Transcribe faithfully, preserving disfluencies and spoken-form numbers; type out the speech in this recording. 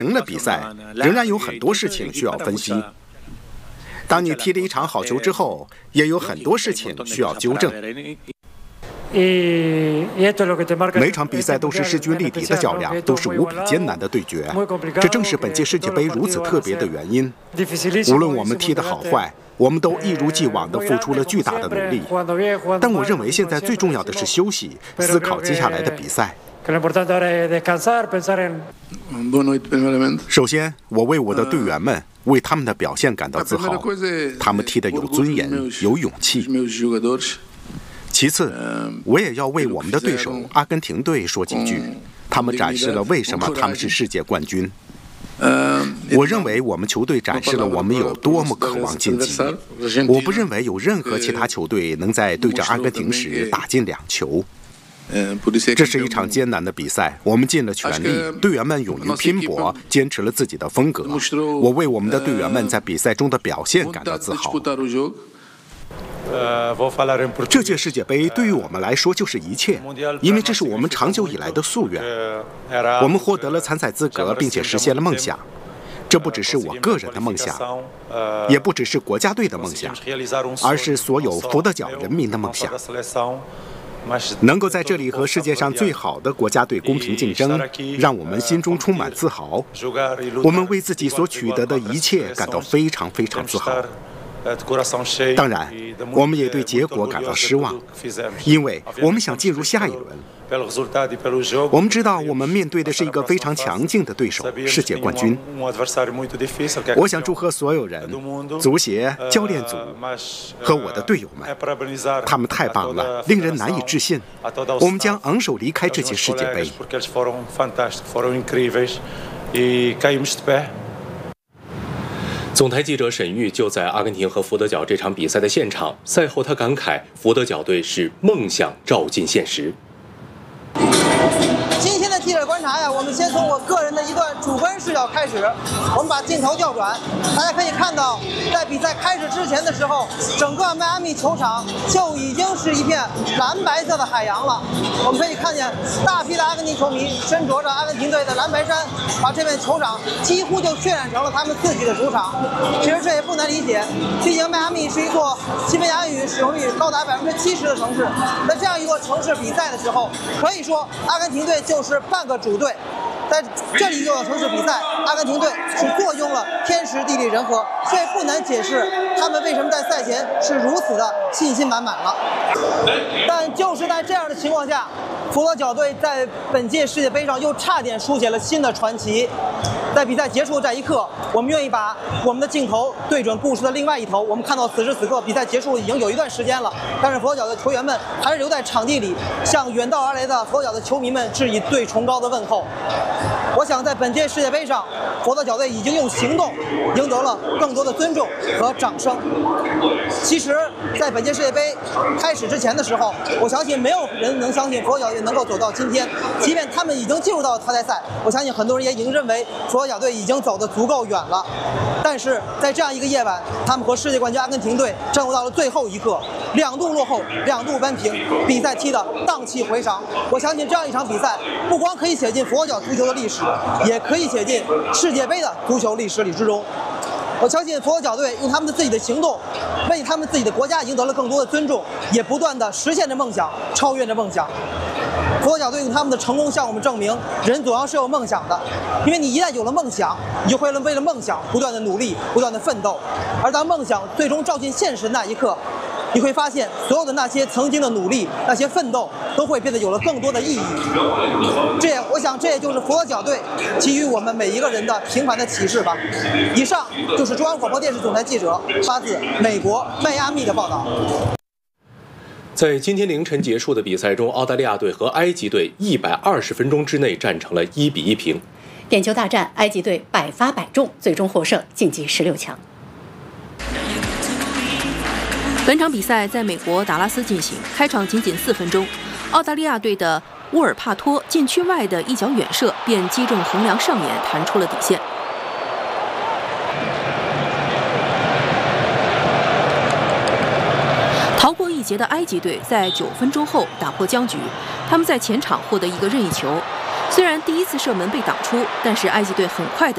赢了比赛，仍然有很多事情需要分析。当你踢了一场好球之后，也有很多事情需要纠正。每场比赛都是势均力敌的较量，都是无比艰难的对决。这正是本届世界杯如此特别的原因。无论我们踢得好坏，我们都一如既往地付出了巨大的努力。但我认为现在最重要的是休息，思考接下来的比赛。首先，我为我的队员们为他们的表现感到自豪，他们踢得有尊严，有勇气。其次，我也要为我们的对手阿根廷队说几句，他们展示了为什么他们是世界冠军。我认为我们球队展示了我们有多么渴望晋级。我不认为有任何其他球队能在对阵阿根廷时打进两球。这是一场艰难的比赛，我们尽了全力，队员们勇于拼搏，坚持了自己的风格。我为我们的队员们在比赛中的表现感到自豪。这届世界杯对于我们来说就是一切，因为这是我们长久以来的夙愿。我们获得了参赛资格，并且实现了梦想。这不只是我个人的梦想，也不只是国家队的梦想，而是所有佛得角人民的梦想。能够在这里和世界上最好的国家队公平竞争，让我们心中充满自豪。我们为自己所取得的一切感到非常非常自豪。当然，我们也对结果感到失望，因为我们想进入下一轮。我们知道我们面对的是一个非常强劲的对手，世界冠军。我想祝贺所有人，足协、教练组和我的队友们，他们太棒了，令人难以置信。我们将昂首离开这届世界杯。 总台记者沈玉就在阿根廷和佛得角这场比赛的现场，赛后他感慨，佛得角队是梦想照进现实。 今天的记者观察呀，我们先从我个人的一段主观视角开始。我们把镜头调转，大家可以看到，在比赛开始之前的时候，整个迈阿密球场就已经是一片蓝白色的海洋了。我们可以看见大批的阿根廷球迷身着着阿根廷队的蓝白衫，把这片球场几乎就渲染成了他们自己的主场。其实这也不难理解，毕竟迈阿密是一座西班牙语使用率高达百分之七十的城市，在这样一座城市比赛的时候，可以说阿根廷队就是半个主队。在这里一座城市比赛，阿根廷队是坐拥了天时地利人和，这也不难解释他们为什么在赛前是如此的信心满满了。但就是在这样的情况下，佛得角队在本届世界杯上又差点书写了新的传奇。在比赛结束的这一刻，我们愿意把我们的镜头对准故事的另外一头。我们看到此时此刻比赛结束已经有一段时间了，但是佛得角的球员们还是留在场地里，向远道而来的佛得角的球迷们致以最崇高的问候。我想在本届世界杯上，佛得角队已经用行动赢得了更多的尊重和掌声。其实在本届世界杯开始之前的时候，我相信没有人能相信佛得角队能够走到今天，即便他们已经进入到淘汰赛，我相信很多人也已经认为佛得角队已经走得足够远了。但是在这样一个夜晚，他们和世界冠军阿根廷队战斗到了最后一刻，两度落后，两度扳平，比赛踢得荡气回肠。我相信这样一场比赛不光可以写进佛得角足球的历史，也可以写进世界杯的足球历史里之中。我相信佛得角队用他们的自己的行动，为他们自己的国家赢得了更多的尊重，也不断的实现着梦想，超越着梦想。佛得角队用他们的成功向我们证明，人总要是有梦想的，因为你一旦有了梦想，你就会为了梦想不断的努力，不断的奋斗。而当梦想最终照进现实的那一刻，你会发现所有的那些曾经的努力，那些奋斗都会变得有了更多的意义。这也我想这也就是佛得角队给予我们每一个人的平凡的启示吧。以上就是中央广播电视总台记者发自美国迈阿密的报道。 在今天凌晨结束的比赛中，澳大利亚队和埃及队一百二十分钟之内战成了一比一平。 点球大战，埃及队百发百中，最终获胜，晋级十六强。 本场比赛在美国达拉斯进行，开场仅仅四分钟，澳大利亚队的乌尔帕托禁区外的一脚远射便击中横梁上沿，弹出了底线。逃过一劫的埃及队在九分钟后打破僵局，他们在前场获得一个任意球。虽然第一次射门被挡出，但是埃及队很快地